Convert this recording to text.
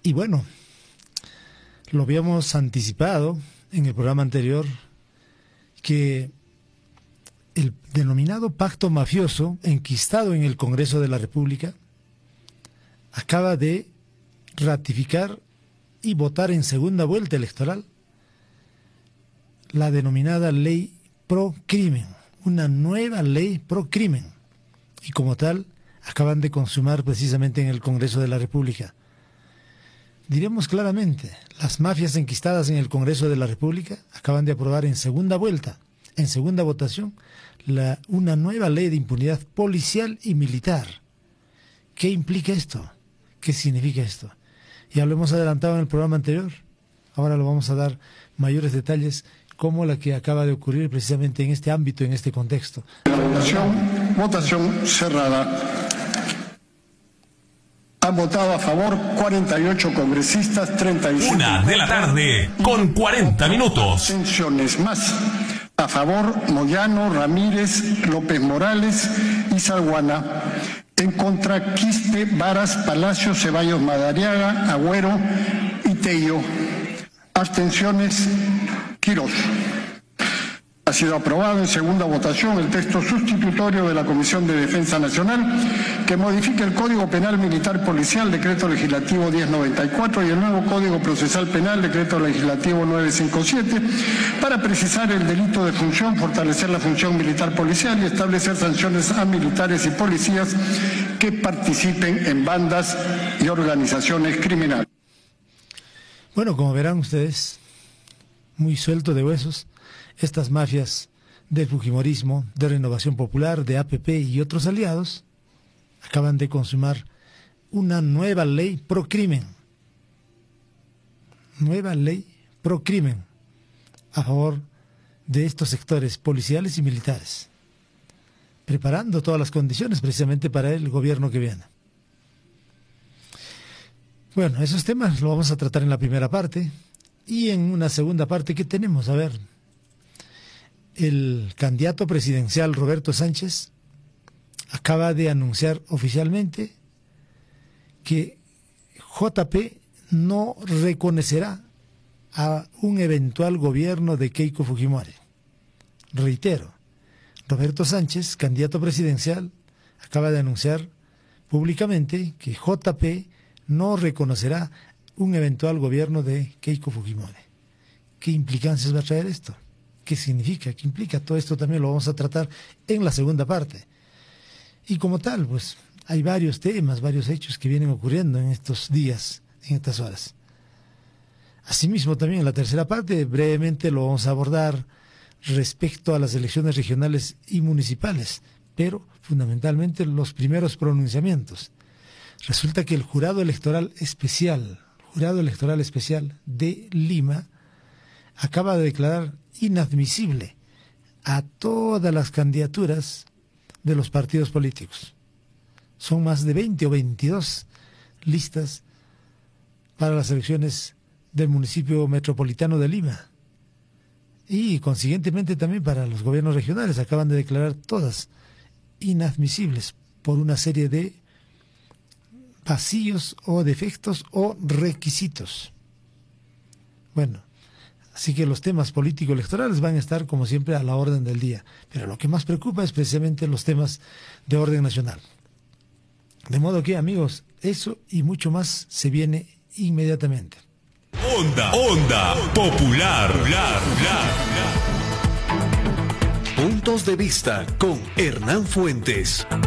Y bueno, lo habíamos anticipado en el programa anterior, que el denominado pacto mafioso enquistado en el Congreso de la República acaba de ratificar y votar en segunda vuelta electoral la denominada ley pro crimen, una nueva ley pro crimen, y como tal acaban de consumar precisamente en el Congreso de la República. Diremos claramente, las mafias enquistadas en el Congreso de la República acaban de aprobar en segunda vuelta, en segunda votación, una nueva ley de impunidad policial y militar. ¿Qué implica esto? ¿Qué significa esto? Ya lo hemos adelantado en el programa anterior, ahora lo vamos a dar mayores detalles, como la que acaba de ocurrir precisamente en este ámbito, en este contexto. Votación cerrada. Han votado a favor 48 congresistas, 37. 1:00 p.m. con 40 minutos. Abstenciones más. A favor, Moyano, Ramírez, López Morales y Salguana. En contra, Quispe, Varas, Palacio, Ceballos, Madariaga, Agüero y Tello. Abstenciones, Quirós. Ha sido aprobado en segunda votación el texto sustitutorio de la Comisión de Defensa Nacional que modifica el Código Penal Militar Policial, Decreto Legislativo 1094, y el nuevo Código Procesal Penal, Decreto Legislativo 957, para precisar el delito de función, fortalecer la función militar policial y establecer sanciones a militares y policías que participen en bandas y organizaciones criminales. Bueno, como verán ustedes, muy suelto de huesos, estas mafias del fujimorismo, de Renovación Popular, de APP y otros aliados acaban de consumar una nueva ley pro crimen. Nueva ley pro crimen a favor de estos sectores policiales y militares, preparando todas las condiciones precisamente para el gobierno que viene. Bueno, esos temas los vamos a tratar en la primera parte, y en una segunda parte, ¿qué tenemos? A ver, el candidato presidencial Roberto Sánchez acaba de anunciar oficialmente que JP no reconocerá a un eventual gobierno de Keiko Fujimori. Reitero, Roberto Sánchez, candidato presidencial, acaba de anunciar públicamente que JP no reconocerá un eventual gobierno de Keiko Fujimori. ¿Qué implicancias va a traer esto? ¿Qué significa? ¿Qué implica? Todo esto también lo vamos a tratar en la segunda parte. Y como tal, pues hay varios temas, varios hechos que vienen ocurriendo en estos días, en estas horas. Asimismo, también en la tercera parte, brevemente lo vamos a abordar respecto a las elecciones regionales y municipales, pero fundamentalmente los primeros pronunciamientos. Resulta que el Jurado Electoral Especial de Lima acaba de declarar inadmisible a todas las candidaturas de los partidos políticos. Son más de 20 o 22 listas para las elecciones del municipio metropolitano de Lima, y consiguientemente también para los gobiernos regionales. Acaban de declarar todas inadmisibles por una serie de vacíos o defectos o requisitos. Bueno, así que los temas político-electorales van a estar como siempre a la orden del día, pero lo que más preocupa es precisamente los temas de orden nacional. De modo que, amigos, eso y mucho más se viene inmediatamente. Onda Popular. Puntos de vista con Hernán Fuentes.